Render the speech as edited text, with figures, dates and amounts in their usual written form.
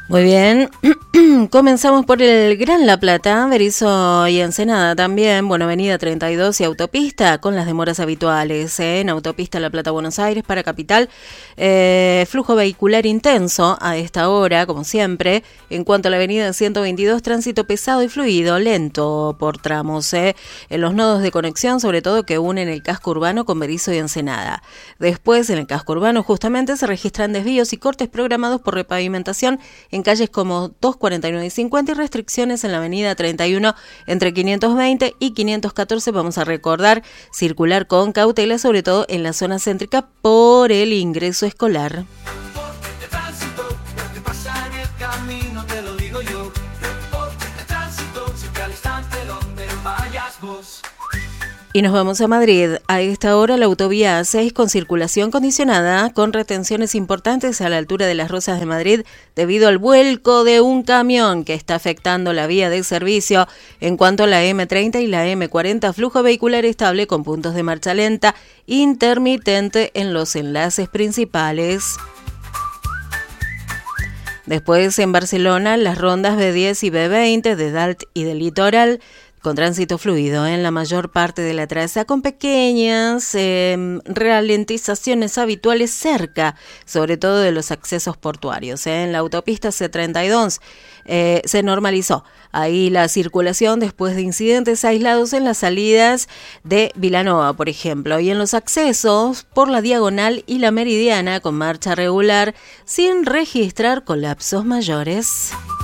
Muy bien, comenzamos por el Gran La Plata, Berisso y Ensenada también, bueno, avenida 32 y autopista con las demoras habituales, en autopista La Plata-Buenos Aires para Capital, flujo vehicular intenso a esta hora, como siempre. En cuanto a la avenida 122, tránsito pesado y fluido, lento por tramos, en los nodos de conexión, sobre todo que unen el casco urbano con Berisso y Ensenada. Después, en el casco urbano justamente se registran desvíos y cortes programados por repavimentación en calles como 249 y 50 y restricciones en la avenida 31 entre 520 y 514. Vamos a recordar circular con cautela, sobre todo en la zona céntrica por el ingreso escolar. Y nos vamos a Madrid. A esta hora la autovía A6 con circulación condicionada, con retenciones importantes a la altura de las Rosas de Madrid debido al vuelco de un camión que está afectando la vía de servicio. En cuanto a la M30 y la M40, flujo vehicular estable con puntos de marcha lenta intermitente en los enlaces principales. Después en Barcelona, las rondas B10 y B20 de Dalt y del Litoral, con tránsito fluido en la mayor parte de la traza, con pequeñas ralentizaciones habituales cerca, sobre todo de los accesos portuarios. En la autopista C32 se normalizó ahí la circulación después de incidentes aislados en las salidas de Vilanova, por ejemplo, y en los accesos por la Diagonal y la Meridiana con marcha regular sin registrar colapsos mayores.